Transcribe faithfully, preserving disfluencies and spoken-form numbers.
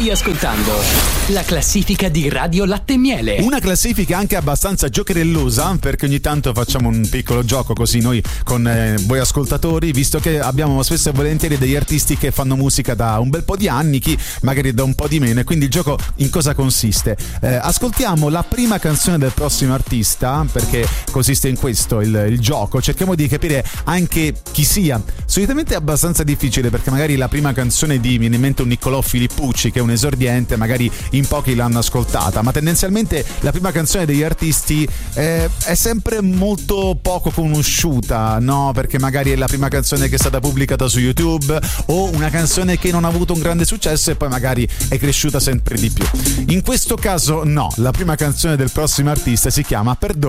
Stai ascoltando la classifica di Radio Latte e Miele. Una classifica anche abbastanza giocherellosa, perché ogni tanto facciamo un piccolo gioco così noi con eh, voi ascoltatori, visto che abbiamo spesso e volentieri degli artisti che fanno musica da un bel po' di anni, chi magari da un po' di meno, e quindi il gioco in cosa consiste? Eh, ascoltiamo la prima canzone del prossimo artista, perché consiste in questo il, il gioco, cerchiamo di capire anche chi sia. Solitamente è abbastanza difficile, perché magari la prima canzone di, viene in mente un Niccolò Filippucci, che è un esordiente, magari in pochi l'hanno ascoltata, ma tendenzialmente la prima canzone degli artisti eh, è sempre molto poco conosciuta, no? Perché magari è la prima canzone che è stata pubblicata su YouTube, o una canzone che non ha avuto un grande successo e poi magari è cresciuta sempre di più. In questo caso no, la prima canzone del prossimo artista si chiama Perdono